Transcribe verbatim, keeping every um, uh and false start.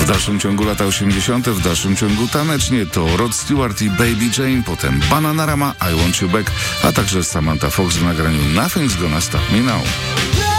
W dalszym ciągu lata osiemdziesiąte, w dalszym ciągu tanecznie to Rod Stewart i Baby Jane, potem Bananarama, I Want You Back, a także Samantha Fox w nagraniu Nothing's Gonna Stop Me Now.